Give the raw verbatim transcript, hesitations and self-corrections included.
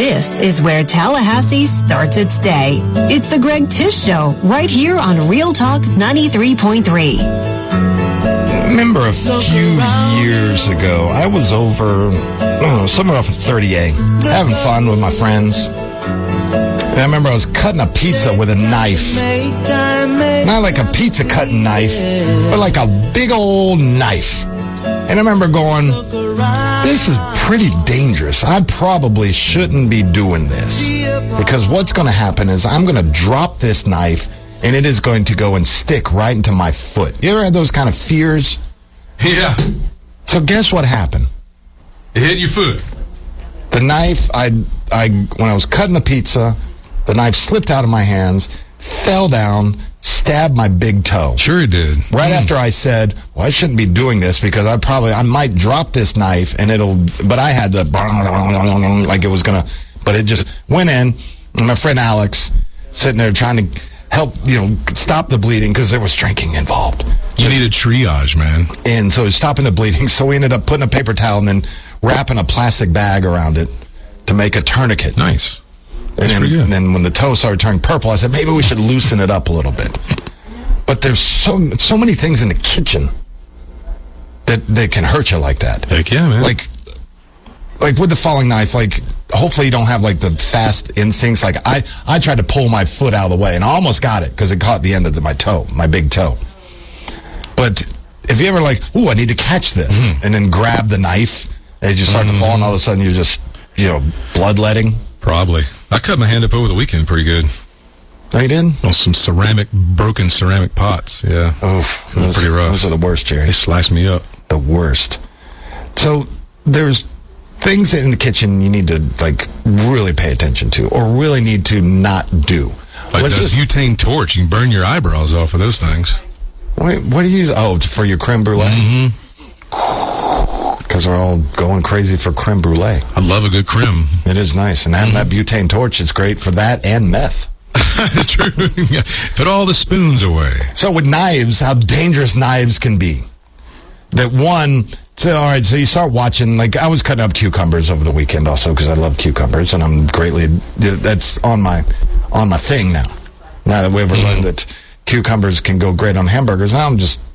This is where Tallahassee starts its day. It's the Greg Tish Show, right here on Real Talk ninety-three point three. Remember a few years ago, I was over, I don't know, somewhere off of thirty A, having fun with my friends. And I remember I was cutting a pizza with a knife. Not like a pizza cutting knife, but like a big old knife. And I remember going, this is pretty dangerous. I probably shouldn't be doing this. Because what's going to happen is I'm going to drop this knife, and it is going to go and stick right into my foot. You ever had those kind of fears? Yeah. So guess what happened? It hit your foot. The knife, I, I, when I was cutting the pizza, the knife slipped out of my hands, fell down, stabbed my big toe. Sure it did. Right mm. after I said, well, I shouldn't be doing this because I probably, I might drop this knife and it'll, but I had the, like it was going to, but it just went in. And my friend Alex, sitting there trying to help, you know, stop the bleeding because there was drinking involved. You need a triage, man. And so stopping the bleeding. So we ended up putting a paper towel and then wrapping a plastic bag around it to make a tourniquet. Nice. And then, and then when the toe started turning purple, I said, maybe we should loosen it up a little bit. But there's so so many things in the kitchen that, that can hurt you like that. Heck yeah, man. Like, like with the falling knife, like, hopefully you don't have, like, the fast instincts. Like, I, I tried to pull my foot out of the way, and I almost got it because it caught the end of the, my toe, my big toe. But if you ever, like, ooh, I need to catch this, mm-hmm. and then grab the knife, and you start mm-hmm. to fall, and all of a sudden you're just, you know, bloodletting. Probably. I cut my hand up over the weekend pretty good. No, you did? On some ceramic, broken ceramic pots, yeah. Oh, those, pretty rough. Those are the worst, Jerry. They sliced me up. The worst. So, there's things in the kitchen you need to, like, really pay attention to, or really need to not do. Like Let's the just, butane torch, you can burn your eyebrows off of those things. Wait, what do you use? Oh, for your creme brulee? Mm-hmm. Because we're all going crazy for creme brulee. I love a good creme. It is nice. And having mm-hmm. that butane torch is great for that and meth. True. Yeah. Put all the spoons away. So with knives, how dangerous knives can be. That one, so all right, so you start watching, like I was cutting up cucumbers over the weekend also because I love cucumbers and I'm greatly, that's on my, on my thing now. Now that we ever mm-hmm. learned that cucumbers can go great on hamburgers, now I'm just